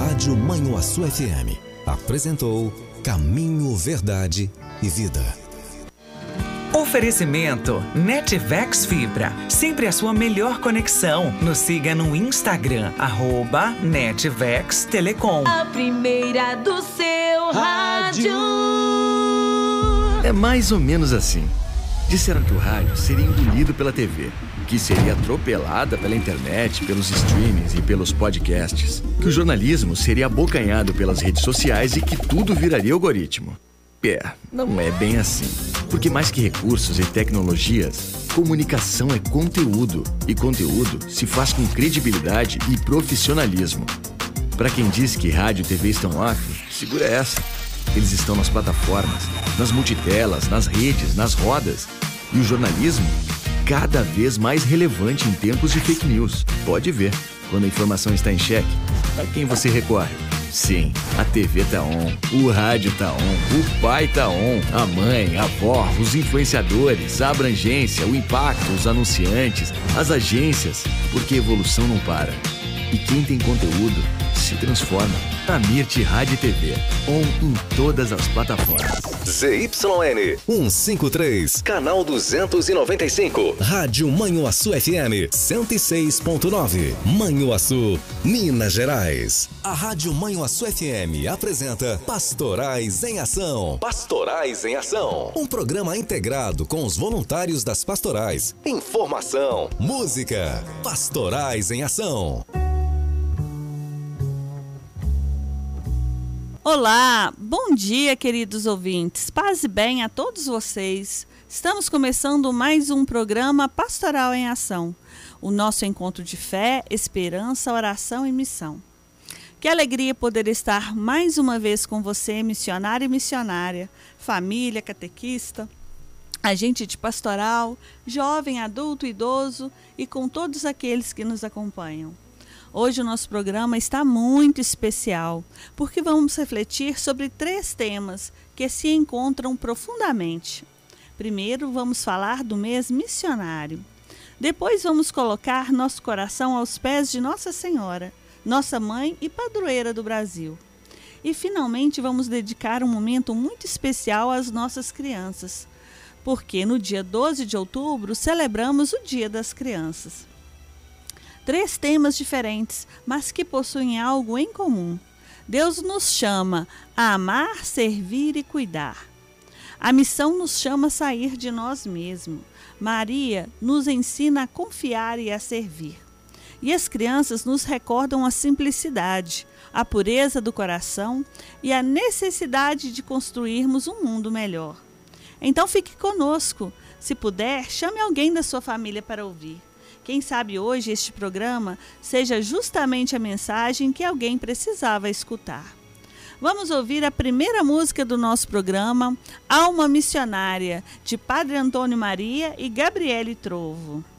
Rádio Manhuaçu FM apresentou Caminho, Verdade e Vida. Oferecimento Netvex Fibra, sempre a sua melhor conexão. Nos siga no Instagram, @Netvex Telecom. A primeira do seu rádio. É mais ou menos assim. Disseram que o rádio seria engolido pela TV, que seria atropelada pela internet, pelos streamings e pelos podcasts, que o jornalismo seria abocanhado pelas redes sociais e que tudo viraria algoritmo. Não é bem assim. Porque mais que recursos e tecnologias, comunicação é conteúdo. E conteúdo se faz com credibilidade e profissionalismo. Para quem diz que rádio e TV estão off, segura essa. Eles estão nas plataformas, nas multitelas, nas redes, nas rodas. E o jornalismo, cada vez mais relevante em tempos de fake news. Pode ver, quando a informação está em xeque, a quem você recorre? Sim, a TV tá on, o rádio tá on, o pai tá on, a mãe, a avó, os influenciadores, a abrangência, o impacto, os anunciantes, as agências, porque a evolução não para. E quem tem conteúdo se transforma. A Mirti Rádio e TV, on em todas as plataformas. ZYN 153, canal 295, Rádio Manhuaçu FM 106.9, Manhuaçu, Minas Gerais. A Rádio Manhuaçu FM apresenta Pastorais em Ação. Pastorais em Ação, um programa integrado com os voluntários das pastorais. Informação, música, Pastorais em Ação. Olá, bom dia, queridos ouvintes. Paz e bem a todos vocês. Estamos começando mais um programa Pastoral em Ação, o nosso encontro de fé, esperança, oração e missão. Que alegria poder estar mais uma vez com você, missionário e missionária, família, catequista, agente de pastoral, jovem, adulto, idoso e com todos aqueles que nos acompanham. Hoje o nosso programa está muito especial, porque vamos refletir sobre 3 temas que se encontram profundamente. Primeiro, vamos falar do mês missionário. Depois, vamos colocar nosso coração aos pés de Nossa Senhora, nossa mãe e padroeira do Brasil. E, finalmente, vamos dedicar um momento muito especial às nossas crianças, porque no dia 12 de outubro celebramos o Dia das Crianças. 3 temas diferentes, mas que possuem algo em comum. Deus nos chama a amar, servir e cuidar. A missão nos chama a sair de nós mesmos. Maria nos ensina a confiar e a servir. E as crianças nos recordam a simplicidade, a pureza do coração e a necessidade de construirmos um mundo melhor. Então fique conosco. Se puder, chame alguém da sua família para ouvir. Quem sabe hoje este programa seja justamente a mensagem que alguém precisava escutar. Vamos ouvir a primeira música do nosso programa, Alma Missionária, de Padre Antônio Maria e Gabriele Trovo.